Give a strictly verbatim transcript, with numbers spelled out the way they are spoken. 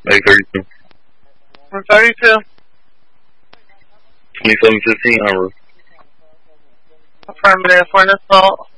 Meg thirty-two. From thirty-two. twenty-seven fifteen, Amber. Affirmative for an assault.